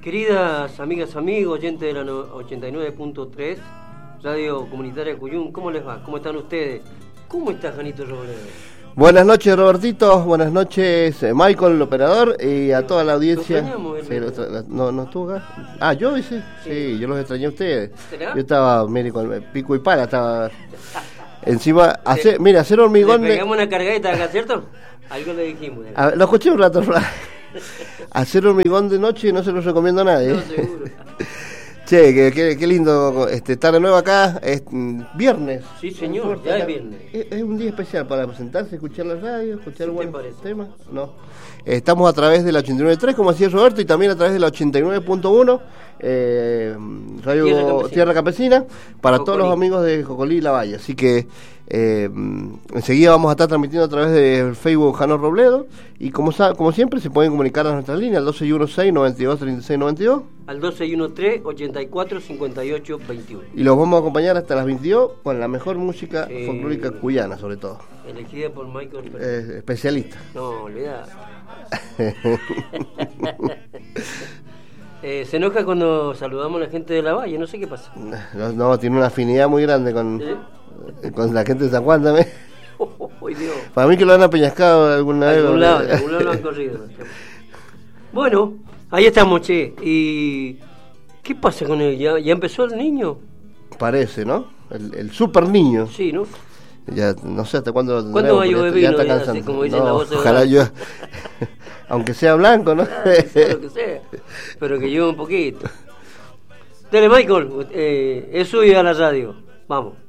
Queridas amigas, amigos, oyentes de la 89.3, Radio Comunitaria Cuyum, ¿cómo les va? ¿Cómo están ustedes? ¿Cómo está Janito Robledo? Buenas noches, Robertito, buenas noches, Michael, el operador, y a toda la audiencia. ¿No estuvo acá? Ah, yo sí, yo los extrañé a ustedes. ¿Será? Yo estaba, mire, con pico y pala, estaba encima, hacer hormigón. Le pegamos una cargadita acá, ¿cierto? Algo le dijimos. Lo escuché un rato, hacer hormigón de noche no se lo recomiendo a nadie. No, seguro. Che, qué lindo estar de nuevo acá. Es viernes. Sí, señor, ya es viernes. Es un día especial para sentarse, escuchar la radio, escuchar buenos temas. No. Estamos a través de la 89.3, como decía Roberto, y también a través de la 89.1, Radio Tierra Campesina, para Jocolí. Todos los amigos de Jocolí y La Valle. Así que enseguida vamos a estar transmitiendo a través de Facebook Jano Robledo, y como siempre se pueden comunicar a nuestra línea al 1216-923692, al 1213-845821, y los vamos a acompañar hasta las 22 con la mejor música folclórica cuyana, sobre todo elegida por Michael, especialista. No, olvidá. Se enoja cuando saludamos a la gente de La Valle, no sé qué pasa. No, tiene una afinidad muy grande con la gente de San Juan también. Dios. Para mí que lo han apeñascado alguna vez. De algún lado lo han corrido. Bueno, ahí estamos, che. ¿Y qué pasa con él? ¿Ya empezó el niño? Parece, ¿no? El super niño. Sí, ¿no? Ya no sé hasta cuándo lo tendremos. ¿Cuándo va a llover vino? Ya está cansando. Como dice la voz de ojalá yo, aunque sea blanco, ¿no? Lo que sea, pero que llueva un poquito. Dale, Michael, es suyo a la radio. Vamos.